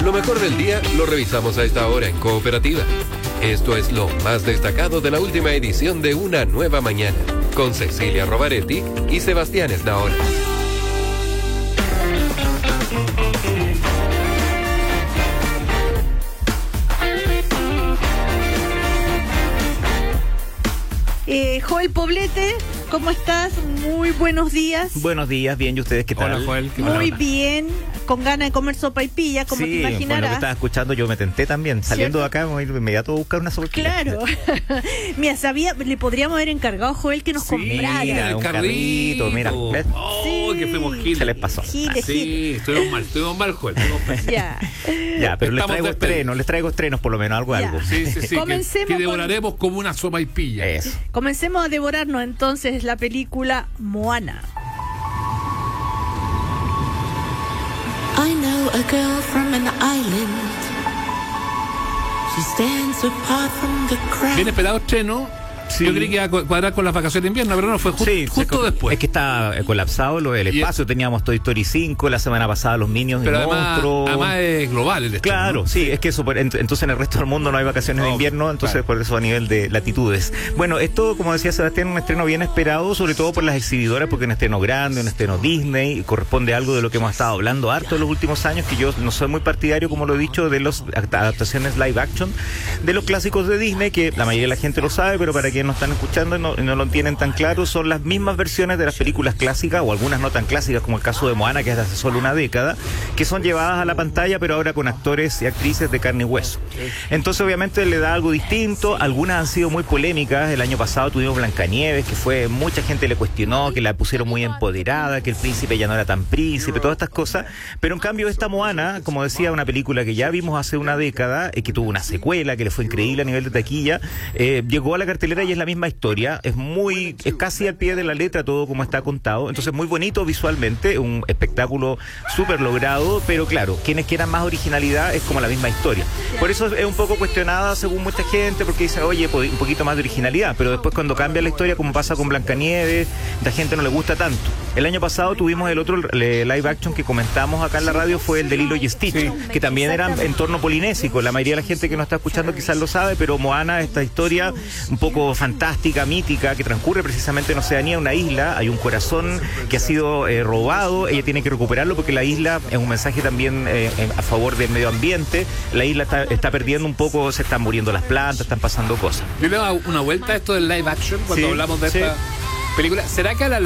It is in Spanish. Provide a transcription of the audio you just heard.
Lo mejor del día lo revisamos a esta hora en Cooperativa. Esto es lo más destacado de la última edición de Una Nueva Mañana, con Cecilia Rovaretti y Sebastián Esnaola. Joel Poblete, ¿cómo estás? Muy buenos días. Buenos días, bien, ¿y ustedes qué tal? Hola, Joel. Muy bien, con ganas de comer sopaipilla, como te Sí, imaginarás. bueno, que estaba escuchando, yo me tenté también. Saliendo de acá, me voy a ir inmediato a buscar una sopaipilla. Claro. Mira, le podríamos haber encargado a Joel que nos comprara. Mira, un carrito, mira. ¿Ves? Oh, que fuimos giles. Se les pasó. Gil. Estuvimos mal, Joel. Ya. Ya, pero Estamos les traigo estrenos por lo menos, algo. Sí. Comencemos que devoraremos como una sopaipilla. Eso. Comencemos a devorarnos entonces la película Moana. I know a girl from an island. She stands apart from the crowd. Bien esperado estreno. Sí. Yo creí que iba a cuadrar con las vacaciones de invierno, pero no, fue justo después. Es que está colapsado lo del espacio. Teníamos Toy Story 5, la semana pasada los Minions pero y Monstruos. además es global el estreno. Claro, ¿no? sí, es que eso, entonces en el resto del mundo no hay vacaciones de invierno, entonces claro. Por eso a nivel de latitudes. Bueno, esto, como decía Sebastián, un estreno bien esperado, sobre todo por las exhibidoras, porque es un estreno grande, un estreno Disney, y corresponde a algo de lo que hemos estado hablando harto en los últimos años, que yo no soy muy partidario, como lo he dicho, de las adaptaciones live action, de los clásicos de Disney, que la mayoría de la gente lo sabe, pero para quienes no están escuchando y no lo tienen tan claro, son las mismas versiones de las películas clásicas, o algunas no tan clásicas, como el caso de Moana, que es de hace solo una década, que son llevadas a la pantalla, pero ahora con actores y actrices de carne y hueso. Entonces, obviamente, le da algo distinto. Algunas han sido muy polémicas. El año pasado tuvimos Blancanieves, que mucha gente le cuestionó, que la pusieron muy empoderada, que el príncipe ya no era tan príncipe, todas estas cosas. Pero en cambio, esta Moana, como decía, una película que ya vimos hace una década, que tuvo una secuela, que le fue increíble a nivel de taquilla, llegó a la cartelera y es la misma historia. Es casi al pie de la letra todo como está contado, entonces muy bonito visualmente, un espectáculo súper logrado, pero claro, quienes quieran más originalidad es como la misma historia. Por eso es un poco cuestionada según mucha gente, porque dice, oye, un poquito más de originalidad, pero después cuando cambia la historia, como pasa con Blancanieves, la gente no le gusta tanto. El año pasado tuvimos el otro live action que comentamos acá en la radio, fue el de Lilo y Stitch, que también era en entorno polinésico. La mayoría de la gente que nos está escuchando quizás lo sabe, pero Moana, esta historia un poco fantástica, mítica, que transcurre precisamente en Oceanía, una isla, hay un corazón que ha sido robado, ella tiene que recuperarlo porque la isla es un mensaje también a favor del medio ambiente. La isla está perdiendo un poco, se están muriendo las plantas, están pasando cosas. Yo le doy una vuelta a esto del live action cuando hablamos de esta película. ¿Será que a la